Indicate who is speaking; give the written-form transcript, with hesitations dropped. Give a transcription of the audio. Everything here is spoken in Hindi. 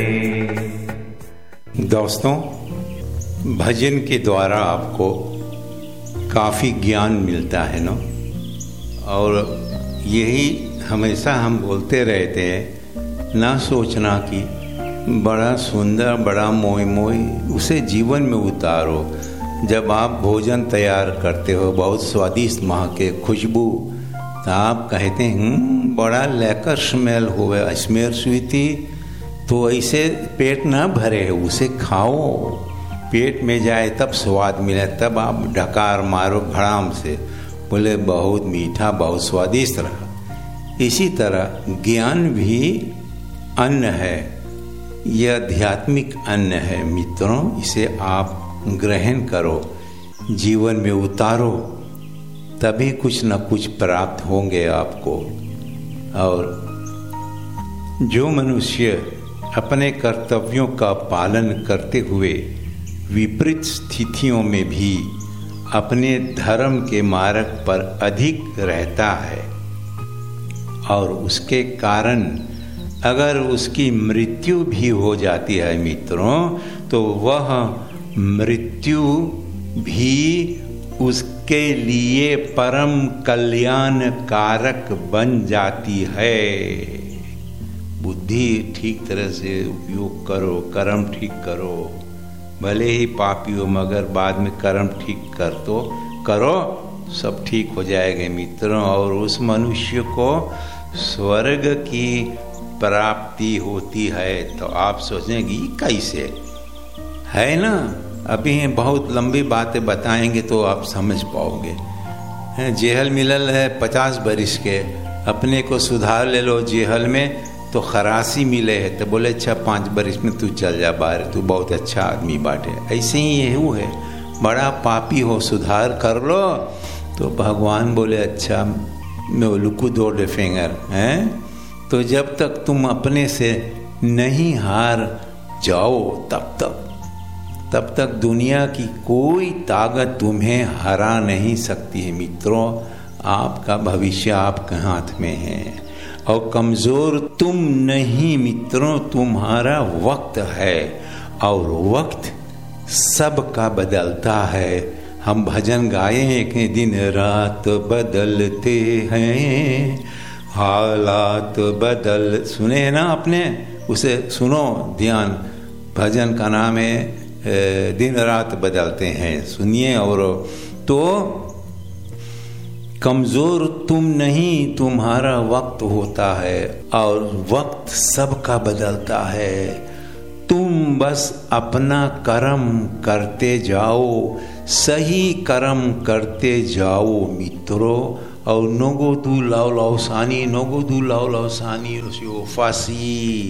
Speaker 1: दोस्तों, भजन के द्वारा आपको काफ़ी ज्ञान मिलता है ना, और यही हमेशा हम बोलते रहते हैं, ना सोचना कि बड़ा सुंदर, बड़ा मोई मोई, उसे जीवन में उतारो। जब आप भोजन तैयार करते हो, बहुत स्वादिष्ट महके खुशबू, तो आप कहते हैं बड़ा लेकर स्मेल हुआ, स्मेल स्वीटी, तो ऐसे पेट ना भरे, उसे खाओ, पेट में जाए तब स्वाद मिले, तब आप ढकार मारो भड़ाम से, बोले बहुत मीठा, बहुत स्वादिष्ट रहा। इसी तरह ज्ञान भी अन्न है, यह आध्यात्मिक अन्न है मित्रों, इसे आप ग्रहण करो, जीवन में उतारो, तभी कुछ न कुछ प्राप्त होंगे आपको। और जो मनुष्य अपने कर्तव्यों का पालन करते हुए विपरीत स्थितियों में भी अपने धर्म के मार्ग पर अधिक रहता है और उसके कारण अगर उसकी मृत्यु भी हो जाती है मित्रों, तो वह मृत्यु भी उसके लिए परम कल्याण कारक बन जाती है। बुद्धि ठीक तरह से उपयोग करो, कर्म ठीक करो, भले ही पापी हो मगर बाद में कर्म ठीक करो, सब ठीक हो जाएगा मित्रों, और उस मनुष्य को स्वर्ग की प्राप्ति होती है। तो आप सोचेंगे कैसे है ना, अभी बहुत लंबी बातें बताएंगे तो आप समझ पाओगे। जेहल मिलल है 50 बरिस के, अपने को सुधार ले लो जेहल में तो खरासी मिले है, तो बोले अच्छा 5 बरिस में तू चल जा बाहर, तू बहुत अच्छा आदमी बाटे। ऐसे ही यही है, बड़ा पापी हो सुधार कर लो, तो भगवान बोले अच्छा मैं लुकू दो फिंगर हैं। तो जब तक तुम अपने से नहीं हार जाओ तब तक दुनिया की कोई ताकत तुम्हें हरा नहीं सकती है मित्रों। आपका भविष्य आपके हाथ में है, और कमज़ोर तुम नहीं मित्रों, तुम्हारा वक्त है, और वक्त सबका बदलता है। हम भजन गाए हैं कि दिन रात बदलते हैं, हालात बदल, सुने हैं ना आपने, उसे सुनो ध्यान, भजन का नाम है दिन रात बदलते हैं, सुनिए। और तो कमज़ोर तुम नहीं, तुम्हारा वक्त होता है, और वक्त सबका बदलता है। तुम बस अपना कर्म करते जाओ, सही कर्म करते जाओ मित्रों, और नोगो दू लाओ लाओ सानी, नोगो दू लाओ लाओ सानी, फासी।